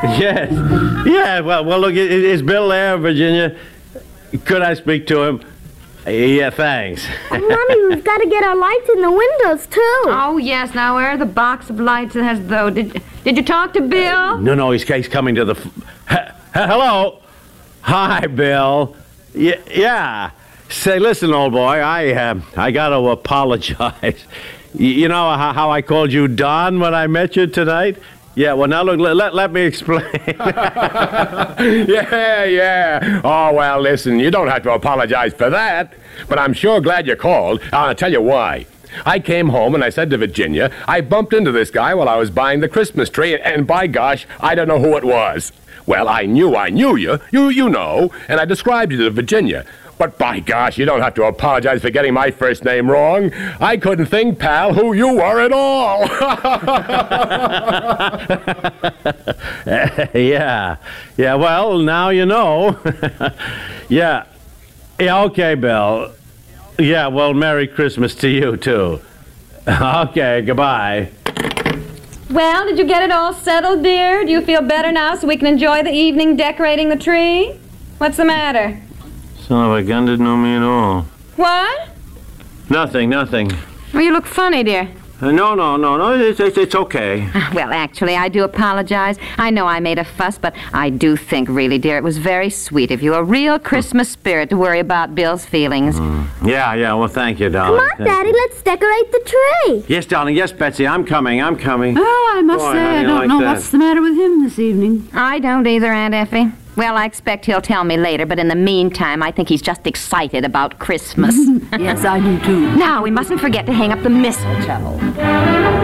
Yes. Yeah, well, look, is Bill there, Virginia? Could I speak to him? Yeah, thanks. Mommy, we've got to get our lights in the windows, too. Oh, yes. Now, where are the box of lights that has those? Did you talk to Bill? No, he's coming to the... Hello? Hi, Bill. Yeah. Say, listen, old boy, I got to apologize. You know how I called you Don when I met you tonight? Yeah, well, now, look, let me explain. Yeah. Oh, well, listen, you don't have to apologize for that. But I'm sure glad you called. I'll tell you why. I came home and I said to Virginia, I bumped into this guy while I was buying the Christmas tree, and by gosh, I don't know who it was. Well, I knew you. You know, and I described you to Virginia. But by gosh, you don't have to apologize for getting my first name wrong. I couldn't think, pal, who you were at all. Yeah, well, now you know. Yeah, okay, Bill. Yeah, well, Merry Christmas to you, too. Okay, goodbye. Well, did you get it all settled, dear? Do you feel better now so we can enjoy the evening decorating the tree? What's the matter? Son of a gun didn't know me at all. What? Nothing. Well, you look funny, dear. No, it's okay. Well, actually, I do apologize. I know I made a fuss, but I do think, really, dear, it was very sweet of you. A real Christmas spirit to worry about Bill's feelings. Yeah, well, thank you, darling. Come on, Daddy, let's decorate the tree. Yes, darling, yes, Betsy, I'm coming. Oh, I must say, I don't know what's the matter with him this evening. I don't either, Aunt Effie. Well, I expect he'll tell me later, but in the meantime, I think he's just excited about Christmas. Yes, I do, too. Now, we mustn't forget to hang up the mistletoe.